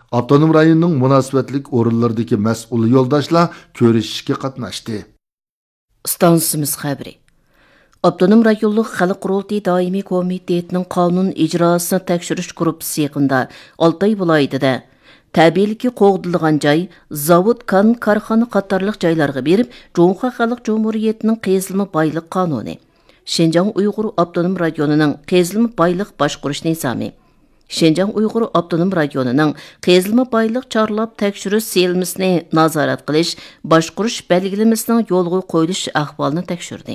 Avtonom rayonning munosabatlik o'rinlaridagi mas'ul yo'ldoshlar ko'rishishga qatnashdi. Stansimiz xabari. Avtonom rayonluq xalq qurultiyi doimiy komitetining qonun ijrosini tekshirish gruppasi yaqinda 6 oy bo'laydi-da tabiiyligi qo'g'dilgan joy, zavod, kan, korxona qatorliq joylarga berib, Jo'ngxa Xalq Jumhuriyetining qazilma boylik qonuni, Şinjan Uyg'ur avtonom rayonining qazilma boylik boshqarish nizami, Şinjan Uyg'ur avtonom rayonining qazilma boylik chorlab tekshirish selmisini nazorat qilish, boshqarish belgilamasining yo'lga qo'yilish ahvolini tekshirdi.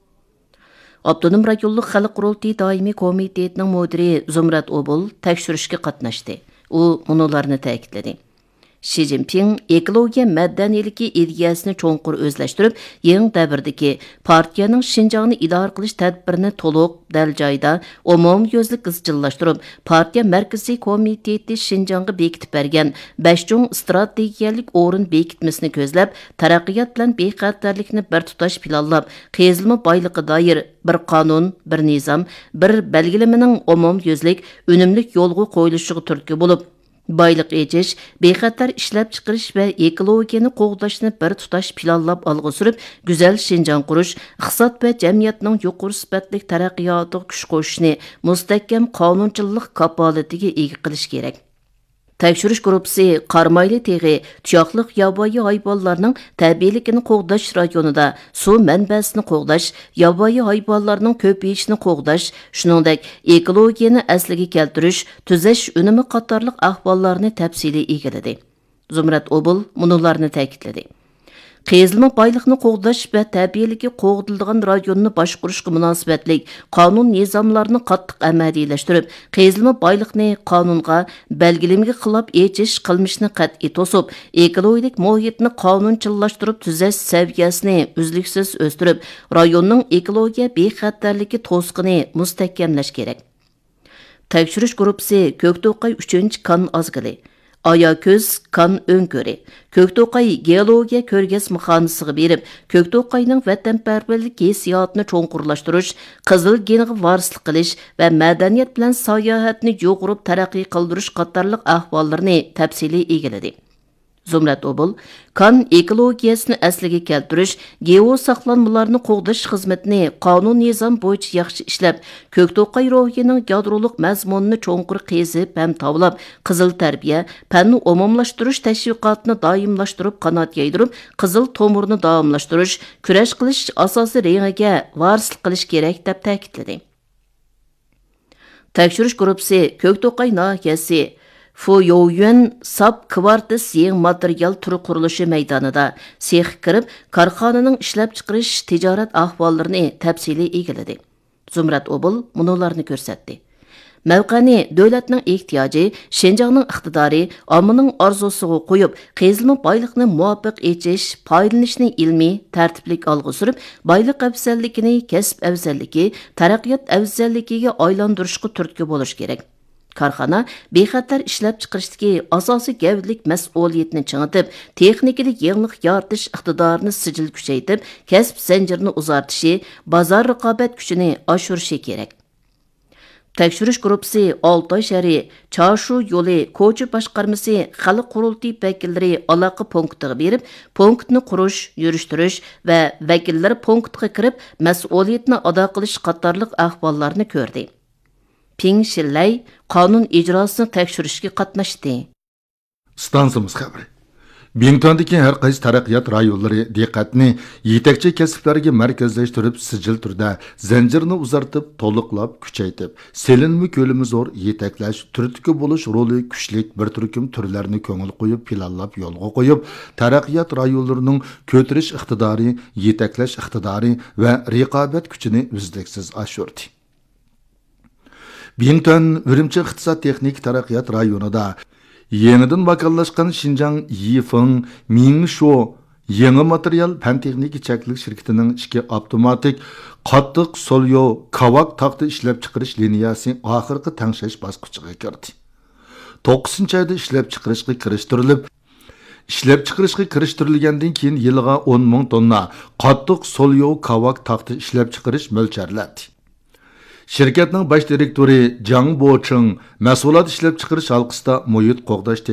Avtonom rayonluq xalq qurultiyi doimiy komitetining mudiri Zumrat Obul tekshirishga qatnashdi. U munolarni ta'kidladi. Xi Jinping ekologiya madaniyaligi ideyasini cho'nqur o'zlashtirib, yangi davrdagi partiyaning Şinjanni idora qilish tadbirini to'liq dal joyda umumyuzlik izchillashtirib, partiya markaziy komiteti Şinjanga bekitib bergan 5 cho'ng strategiyalik o'rin bekitmasini ko'zlab, taraqqiyot bilan bexatarlikni bir tutash planlab, qazilma boyliqqa doir bir qonun, bir nizam, bir belgilamaning umumyuzlik, unumlik yo'lga qo'yilishiga turtki bo'lib, boyliq echish, bexatar ishlab chiqarish va ekologiyani qo'g'dashni bir tutash planlab olg'a surib, go'zal Şinjan qurish, iqtisod va jamiyatning yuqori sifatli taraqqiyotiga kuch qo'shishni mustahkam qonunchilik kafolatiga ega qilish kerak. Tekshirish gruppasi Qarmayli teg'i tuyoqliq yovvoyi hayvonlarning tabiiyligini qo'g'dash rayonida suv manbasini qo'g'dash, yovvoyi hayvonlarning ko'payishini qo'g'dash, shuningdek ekologiyani asliga keltirish, tuzash unumi qatorliq ahvollarni tafsiliy egiladi. Zumrat Obul munolarni ta'kidladi. Qazilma boyliqni qo'g'dash va tabiiyligi qo'g'dilgan rayonni boshqarishga munosabatlik qonun nizomlarini qattiq amaliylashtirib, qazilma boyliqni qonunga belgilamga xilof echish qilmishni qat'iy to'sib, ekologik muhitni qonunchillashtirib, tuzash saviyasini uzluksiz o'stirib, rayonning ekologiya bexatarligi to'sqini mustahkamlash kerak. Tekshirish gruppasi Ko'kto'qay 3-kan azgili, Ayaköz kan öngörü, Ko'kto'qay geologiya ko'rgazmxonasiga berib, Ko'kto'qayning vatanparvarlik hissiyotini cho'nqurlashtirish, qizil geniga varislik qilish va madaniyat bilan sayohatni yo'g'irib taraqqiy qildirish qatorliq ahvollarni tafsiliy egiladi. Zumrat Obul, kan ekologiyasini asliga keltirish, geo saqlanmalarni qo'g'dash xizmatini qonun nizom bo'yicha yaxshi ishlab, Ko'kto'qay ruhining yadroliq mazmunini cho'nqur qezib ham tavlab, qizil tarbiya, fanni umumlashtirish tashviqotini doimlashtirib, qanot yaydirib, qizil tomirni davomlashtirish, kurash qilish asosiy rengiga varislik qilish kerak deb ta'kidladi. Tekshirish gruppasi Ko'kto'qay nahiyasi Fu Youyuan sap kvartis yeng material turi qurilishi maydonida sex kirib, korxonaning ishlab chiqarish tijorat ahvollarini tafsiliy egiladi. Zumrat Obul munolarni ko'rsatdi. Mavqani davlatning ehtiyoji, Şinjanning iqtidori, ommaning orzusiga qo'yib, qazilma boyliqni muvofiq echish, foydalanishni ilmiy, tartiblik olg'a surib, boyliq afzalligini kasb afzalligi, taraqqiyot afzalligiga aylantirishga turtki bo'lish kerak. Korxona bexatar ishlab chiqarishdagi asosiy gavdlik mas'uliyatni chingitib, texnikalik yangilik yaratish iqtidorini sijil kuchaytirib, kasb zanjirini uzartishi, bozor raqobat kuchini oshirishi kerak. Tekshirish gruppasi Oltoy shahri Chashu yo'li ko'cha boshqarmasi xalq qurultiyi vakillari aloqa punktiga berib, punktni qurish, yurishtirish va vakillar punktga kirib, mas'uliyatni ado qilish qatorliq ahvollarni ko'rdi. Ping Shillay qonun ijrosini tekshirishga qatnashdi. Stansimiz xabari. Bingtondagi har qaysi taraqqiyot rayonlari diqqatni yetakchi kasblarga markazlashtirib, sijil turda zanjirni uzartib, to'liqlab, kuchaytirib, selinmi ko'limi zo'r yetaklash, turtki bo'lish roli kuchlik bir turkum turlarni ko'ngil qo'yib, planlab, yo'lga qo'yib, taraqqiyot rayonlarining ko'tirish iqtidori, yetaklash iqtidori va raqobat kuchini uzluksiz oshirdi. Bington Urumchi iqtisod texnik taraqqiyot rayonida yenidan vakallashgan Şinjan Yifeng Mingshu yangi material fan texnika cheklik shirkatining ichki avtomatik qattiq solyo kavak taxta ishlab chiqarish liniyasi oxirgi tangshash bosqichiga kirdi. 9-oyda ishlab chiqarishga kirishtirilgandan keyin yiliga 10,000 tonna qattiq solyo kavak taxta ishlab chiqarish mo'ljarlandi. Şirketning bosh direktori Jang Bocheng mas'uliyat ishlab chiqarish halqasida muhit qo'g'dash